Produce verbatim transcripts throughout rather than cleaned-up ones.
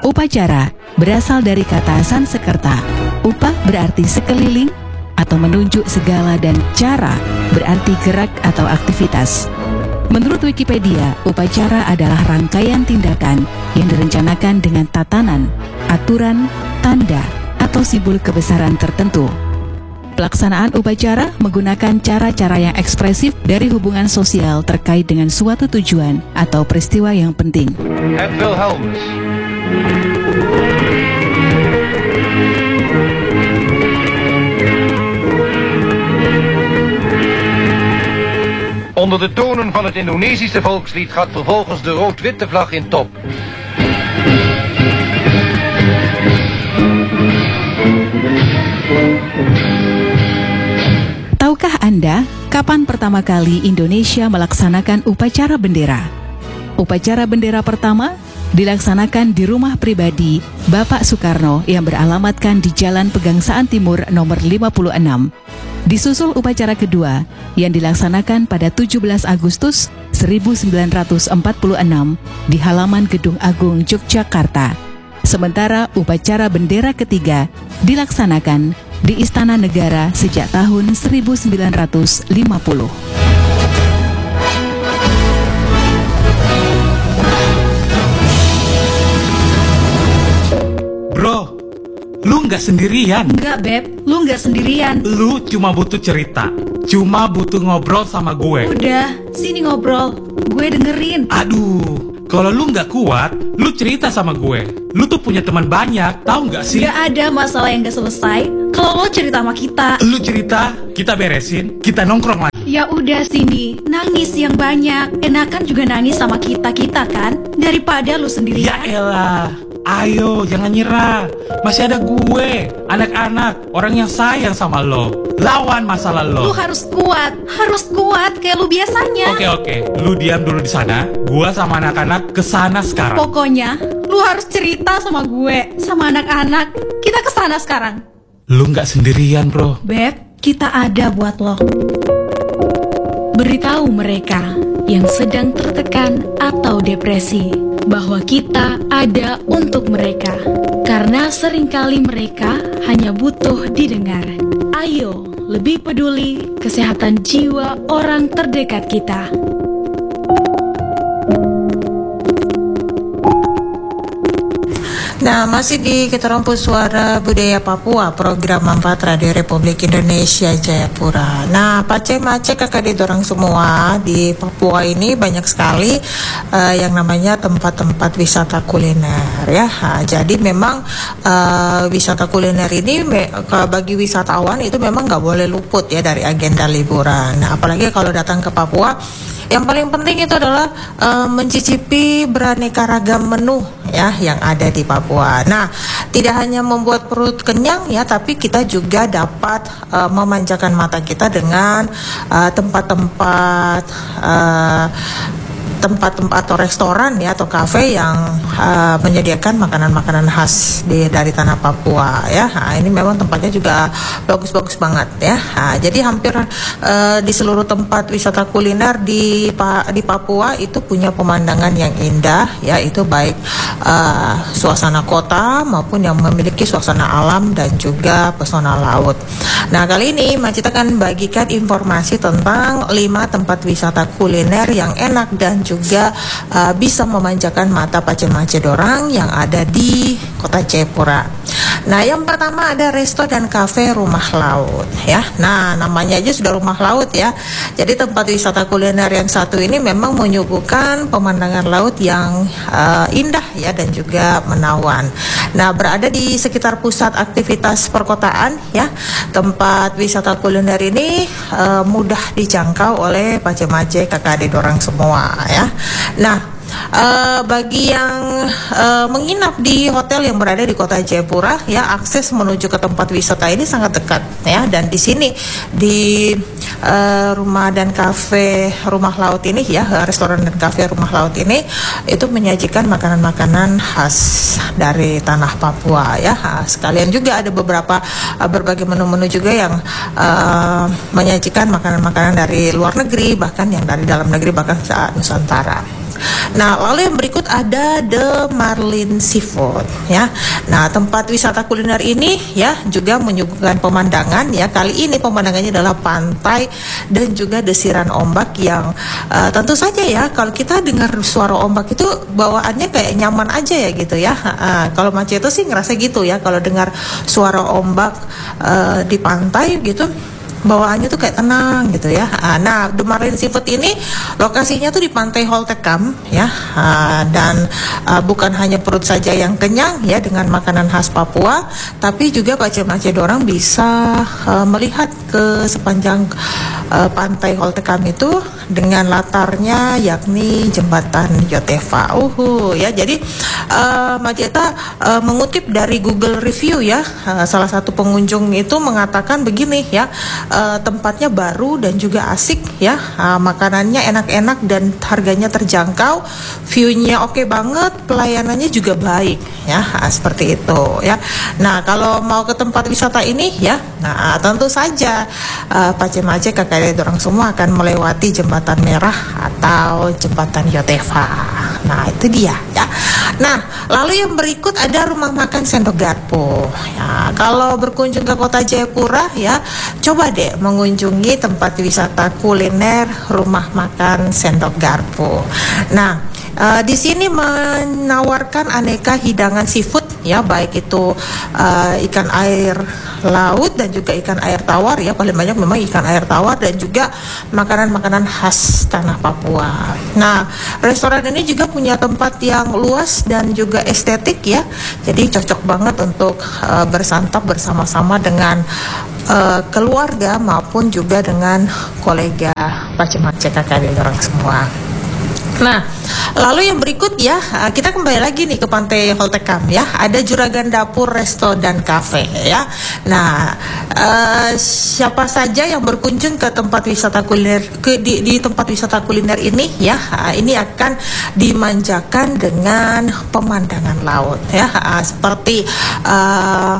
Upacara berasal dari kata Sanskerta. Upa berarti sekeliling atau menunjuk segala, dan cara berarti gerak atau aktivitas. Menurut Wikipedia, upacara adalah rangkaian tindakan yang direncanakan dengan tatanan, aturan, tanda, atau simbol kebesaran tertentu. Pelaksanaan upacara menggunakan cara-cara yang ekspresif dari hubungan sosial terkait dengan suatu tujuan atau peristiwa yang penting. Het Wilhelmus. Onder de tonen van het Indonesische volkslied gaat vervolgens de rood-witte vlag in top. Tahukah Anda kapan pertama kali Indonesia melaksanakan upacara bendera? Upacara bendera pertama dilaksanakan di rumah pribadi Bapak Soekarno yang beralamatkan di Jalan Pegangsaan Timur nomor lima puluh enam. Disusul upacara kedua yang dilaksanakan pada tujuh belas Agustus seribu sembilan ratus empat puluh enam di halaman Gedung Agung Yogyakarta. Sementara upacara bendera ketiga dilaksanakan di Istana Negara sejak tahun seribu sembilan ratus lima puluh. Bro, lu nggak sendirian. Enggak, Beb, lu nggak sendirian. Lu cuma butuh cerita, cuma butuh ngobrol sama gue. Udah, sini ngobrol, gue dengerin. Aduh, kalau lu nggak kuat, lu cerita sama gue. Lu tuh punya teman banyak, tahu nggak sih? Gak ada masalah yang gak selesai kalau lo cerita sama kita. Lu cerita, kita beresin, kita nongkrong lagi. Ya udah sini, nangis yang banyak. Enakan juga nangis sama kita-kita kan, daripada lu sendirian. Ya elah, ayo jangan nyerah. Masih ada gue, anak-anak, orang yang sayang sama lo. Lawan masalah lo. Lu harus kuat, harus kuat kayak lu biasanya. Oke oke, lu diam dulu di sana. Gua sama anak-anak kesana sekarang. Pokoknya, lu harus cerita sama gue, sama anak-anak. Kita kesana sekarang. Lu nggak sendirian, bro. Beb, kita ada buat lo. Beritahu mereka yang sedang tertekan atau depresi bahwa kita ada untuk mereka. Karena seringkali mereka hanya butuh didengar. Ayo, lebih peduli kesehatan jiwa orang terdekat kita. Nah, masih di Keterompus Suara Budaya Papua, program Manfaat Radio Republik Indonesia Jayapura. Nah, Pace Mace kakak dorang semua di Papua ini banyak sekali uh, yang namanya tempat-tempat wisata kuliner ya. Nah, jadi memang uh, wisata kuliner ini me- bagi wisatawan itu memang nggak boleh luput ya dari agenda liburan. Nah, apalagi kalau datang ke Papua, yang paling penting itu adalah uh, mencicipi beraneka ragam menu ya yang ada di Papua. Nah, tidak hanya membuat perut kenyang ya, tapi kita juga dapat uh, memanjakan mata kita dengan uh, tempat-tempat uh, tempat-tempat atau restoran ya atau kafe yang uh, menyediakan makanan-makanan khas di dari tanah Papua ya. Nah, ini memang tempatnya juga bagus-bagus banget ya. Nah, jadi hampir uh, di seluruh tempat wisata kuliner di di Papua itu punya pemandangan yang indah ya, itu baik uh, suasana kota maupun yang memiliki suasana alam dan juga pesona laut. Nah, kali ini Macita akan bagikan informasi tentang lima tempat wisata kuliner yang enak dan juga juga uh, bisa memanjakan mata pace-mace dorang yang ada di kota Jayapura. Nah, yang pertama ada resto dan kafe Rumah Laut ya. Nah, namanya aja sudah rumah laut ya. Jadi tempat wisata kuliner yang satu ini memang menyuguhkan pemandangan laut yang uh, indah ya dan juga menawan. Nah, berada di sekitar pusat aktivitas perkotaan ya. Tempat wisata kuliner ini uh, mudah dijangkau oleh pace-mace kakak adik dorang semua ya. Nah, Uh, bagi yang uh, menginap di hotel yang berada di kota Jayapura ya, akses menuju ke tempat wisata ini sangat dekat ya. Dan di sini di uh, rumah dan kafe Rumah Laut ini ya, restoran dan kafe Rumah Laut ini itu menyajikan makanan-makanan khas dari tanah Papua ya. Nah, sekalian juga ada beberapa uh, berbagai menu-menu juga yang uh, menyajikan makanan-makanan dari luar negeri, bahkan yang dari dalam negeri, bahkan saat Nusantara. Nah, lalu yang berikut ada The Marlin Seafood ya. Nah, tempat wisata kuliner ini ya juga menyuguhkan pemandangan ya. Kali ini pemandangannya adalah pantai dan juga desiran ombak yang uh, tentu saja ya kalau kita dengar suara ombak itu bawaannya kayak nyaman aja ya gitu ya. Uh, kalau Mace itu sih ngerasa gitu ya kalau dengar suara ombak uh, di pantai gitu, bawaannya tuh kayak tenang gitu ya. Nah, The Marlin Seafood ini lokasinya tuh di Pantai Holtekam ya, dan uh, bukan hanya perut saja yang kenyang ya dengan makanan khas Papua, tapi juga Pace-Mace dorang bisa uh, melihat ke sepanjang uh, Pantai Holtekam itu dengan latarnya yakni jembatan Yotefa. Uhu ya. Jadi uh, Maceta uh, mengutip dari Google Review ya, uh, salah satu pengunjung itu mengatakan begini ya. Uh, tempatnya baru dan juga asik ya, uh, makanannya enak-enak dan harganya terjangkau, view-nya oke banget, pelayanannya juga baik ya, uh, seperti itu ya. Nah, kalau mau ke tempat wisata ini ya, nah tentu saja uh, Pace-Mace kakak dorang semua akan melewati jembatan merah atau jembatan Yotefa. Nah, itu dia ya. Nah, lalu yang berikut ada rumah makan Sendok Garpu ya. Kalau berkunjung ke kota Jayapura ya, coba deh mengunjungi tempat wisata kuliner rumah makan Sendok Garpu. Nah, uh, di sini menawarkan aneka hidangan seafood ya, baik itu uh, ikan air laut dan juga ikan air tawar ya. Paling banyak memang ikan air tawar dan juga makanan-makanan khas tanah Papua. Nah, restoran ini juga punya tempat yang luas dan juga estetik ya. Jadi cocok banget untuk uh, bersantap bersama-sama dengan uh, keluarga maupun juga dengan kolega Pace-Mace kakak orang semua. Nah, lalu yang berikut ya, kita kembali lagi nih ke Pantai Holtekam ya. Ada Juragan Dapur Resto dan Cafe ya. Nah, uh, siapa saja yang berkunjung ke tempat wisata kuliner ke di, di tempat wisata kuliner ini ya, uh, ini akan dimanjakan dengan pemandangan laut ya, uh, seperti uh,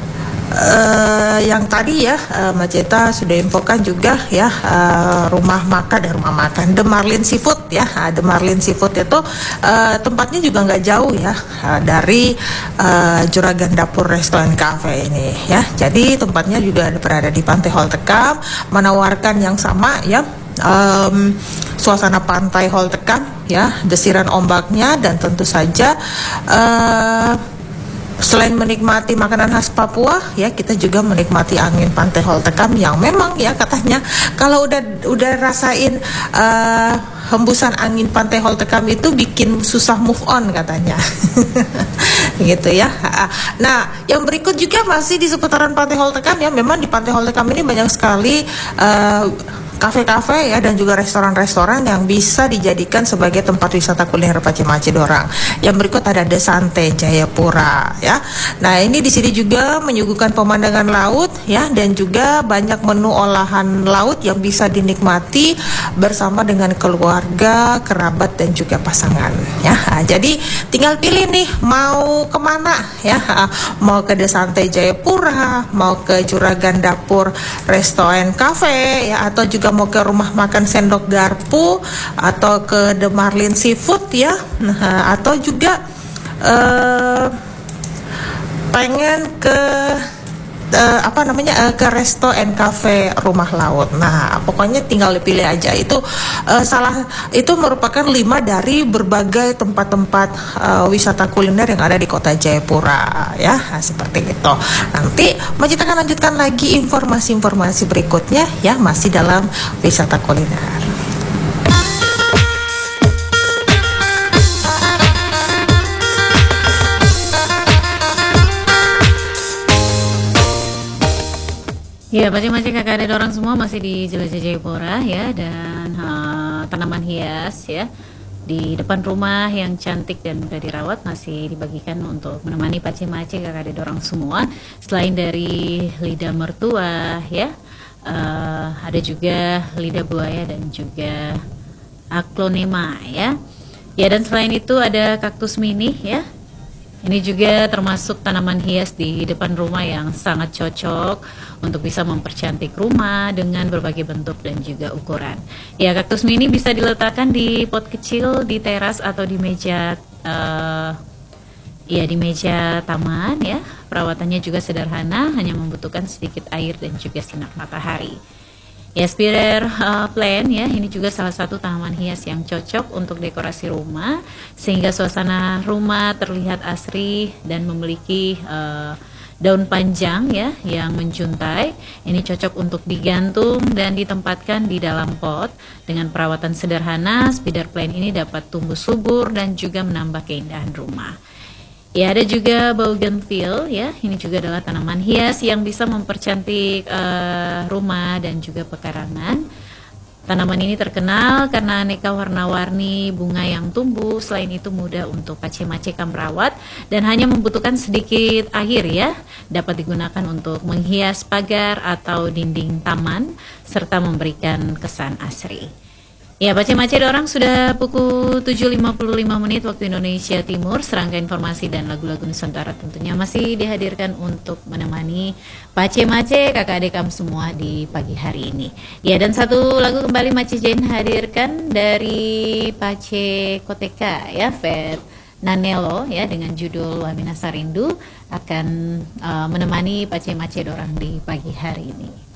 Uh, yang tadi ya uh, Maceta sudah infokan juga ya, uh, rumah makan dan rumah makan The Marlin Seafood ya. uh, The Marlin Seafood itu uh, tempatnya juga nggak jauh ya uh, dari uh, Juragan Dapur Restoran Cafe ini ya. Jadi tempatnya juga berada di Pantai Holtekam, menawarkan yang sama ya. Um, suasana pantai Holtekam ya, desiran ombaknya, dan tentu saja uh, selain menikmati makanan khas Papua ya, kita juga menikmati angin Pantai Holtekam yang memang ya katanya kalau udah udah rasain uh, hembusan angin Pantai Holtekam itu bikin susah move on katanya. Gitu ya. Nah, yang berikut juga masih di seputaran Pantai Holtekam ya. Memang di Pantai Holtekam ini banyak sekali uh, kafe-kafe ya dan juga restoran-restoran yang bisa dijadikan sebagai tempat wisata kuliner Pace-Mace dorang. Yang berikut ada The Sante Jayapura ya. Nah, ini di sini juga menyuguhkan pemandangan laut ya, dan juga banyak menu olahan laut yang bisa dinikmati bersama dengan keluarga, kerabat dan juga pasangan ya. Nah, jadi tinggal pilih nih mau kemana ya. Mau ke The Sante Jayapura, mau ke Juragan Dapur Restoran Cafe ya, atau juga mau ke rumah makan Sendok Garpu, atau ke The Marlin Seafood ya, nah, atau juga uh, pengen ke uh, apa namanya uh, ke resto and cafe rumah laut. Nah, pokoknya tinggal dipilih aja. Itu uh, salah itu merupakan lima dari berbagai tempat-tempat uh, wisata kuliner yang ada di kota Jayapura ya. Nah, seperti itu. Nanti kita akan lanjutkan lagi informasi-informasi berikutnya ya, masih dalam wisata kuliner. Ya, Pace-Mace kakak ada orang semua masih di Jelajah Jayapura ya, dan uh, tanaman hias ya di depan rumah yang cantik dan mudah dirawat masih dibagikan untuk menemani Pace-Mace kakak ada orang semua. Selain dari lidah mertua ya, uh, ada juga lidah buaya dan juga aglonema ya. Ya, dan selain itu ada kaktus mini ya. Ini juga termasuk tanaman hias di depan rumah yang sangat cocok untuk bisa mempercantik rumah dengan berbagai bentuk dan juga ukuran. Ya, kaktus mini bisa diletakkan di pot kecil, di teras atau di meja uh, ya di meja taman ya. Perawatannya juga sederhana, hanya membutuhkan sedikit air dan juga sinar matahari. Ya, spider uh, plant ya, ini juga salah satu tanaman hias yang cocok untuk dekorasi rumah sehingga suasana rumah terlihat asri dan memiliki uh, daun panjang ya yang menjuntai. Ini cocok untuk digantung dan ditempatkan di dalam pot. Dengan perawatan sederhana, spider plant ini dapat tumbuh subur dan juga menambah keindahan rumah. Ya, ada juga bougainville ya. Ini juga adalah tanaman hias yang bisa mempercantik uh, rumah dan juga pekarangan. Tanaman ini terkenal karena aneka warna-warni bunga yang tumbuh. Selain itu mudah untuk pace-mace merawat dan hanya membutuhkan sedikit air ya. Dapat digunakan untuk menghias pagar atau dinding taman serta memberikan kesan asri. Ya, pace-mace dorang sudah pukul tujuh lima puluh lima menit waktu Indonesia Timur. Serangkaian informasi dan lagu-lagu Nusantara tentunya masih dihadirkan untuk menemani pace-mace kakak adik kamu semua di pagi hari ini. Ya, dan satu lagu kembali Mace Jane hadirkan dari Pace Koteka ya, Fet Nanelo ya, dengan judul Wamina Sarindu akan uh, menemani pace-mace dorang di pagi hari ini.